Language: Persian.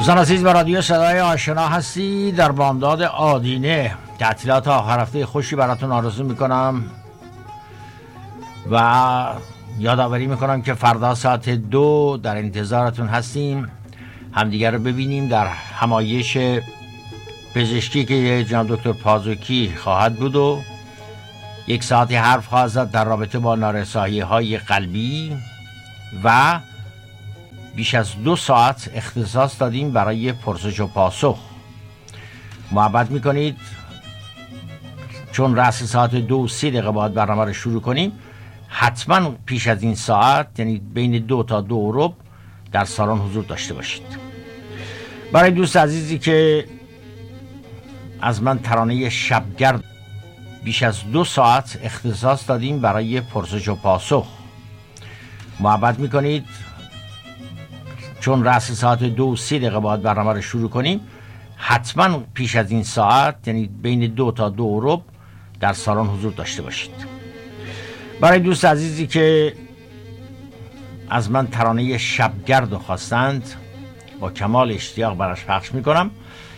دوستان عزیز، به رادیو صدای آشنا هستی. در بامداد آدینه تعطیلات آخر هفته خوشی براتون آرزو میکنم و یادآوری میکنم که فردا ساعت 2 در انتظارتون هستیم. همدیگر رو ببینیم در همایش پزشکی که جناب دکتر پازوکی خواهد بود و یک ساعتی حرف خواهد زد در رابطه با نارسایی‌های قلبی و بیش از 2 ساعت اختصاص دادیم برای پرسش و پاسخ. محبت میکنید چون رأس ساعت 2 و 30 دقیقه باید برنامه رو شروع کنیم، حتما پیش از این ساعت، یعنی بین 2 تا 2 و ربع در سالن حضور داشته باشید. برای دوست عزیزی که از من ترانه شبگرد، بیش از 2 ساعت اختصاص دادیم برای پرسش و پاسخ. محبت میکنید چون رأس ساعت 2 و 30 دقیقه باید برنامه رو شروع کنیم، حتما پیش از این ساعت، یعنی بین 2 تا 2 و ربع در سالن حضور داشته باشید. برای دوست عزیزی که از من ترانه شبگرد رو خواستند، با کمال اشتیاق براش پخش میکنم.